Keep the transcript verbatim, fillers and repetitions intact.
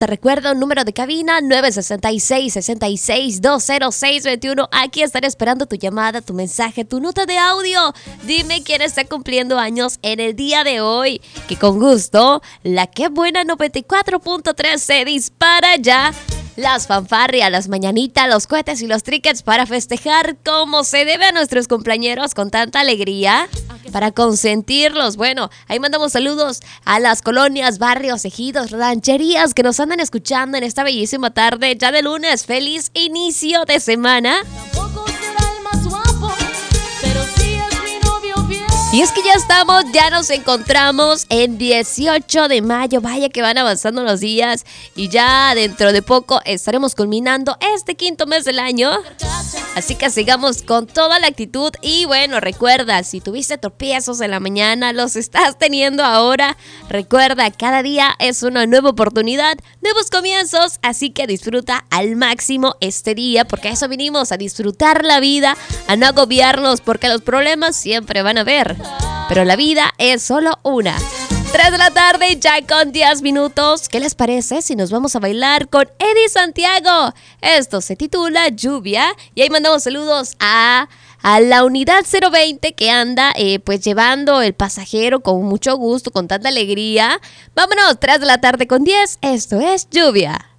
Te recuerdo un número de cabina nueve seis seis, seis seis, dos cero seis, veintiuno. Aquí estaré esperando tu llamada, tu mensaje, tu nota de audio. Dime quién está cumpliendo años en el día de hoy. Que con gusto, la Qué Buena noventa y cuatro punto tres se dispara ya. Las fanfarrias, las mañanitas, los cohetes y los trickets para festejar como se debe a nuestros cumpleañeros con tanta alegría. Para consentirlos. Bueno, ahí mandamos saludos a las colonias, barrios, ejidos, rancherías que nos andan escuchando en esta bellísima tarde ya de lunes. ¡Feliz inicio de semana! Y es que ya estamos, ya nos encontramos en dieciocho de mayo. Vaya que van avanzando los días y ya dentro de poco estaremos culminando este quinto mes del año. Así que sigamos con toda la actitud y bueno, recuerda, si tuviste tropiezos en la mañana, los estás teniendo ahora. Recuerda, cada día es una nueva oportunidad, nuevos comienzos, así que disfruta al máximo este día, porque a eso vinimos, a disfrutar la vida, a no agobiarnos, porque los problemas siempre van a haber, pero la vida es solo una. tres de la tarde, ya con diez minutos. ¿Qué les parece si nos vamos a bailar con Eddie Santiago? Esto se titula Lluvia. Y ahí mandamos saludos a, a la unidad cero veinte que anda eh, pues llevando el pasajero con mucho gusto, con tanta alegría. Vámonos, tres de la tarde con diez. Esto es Lluvia.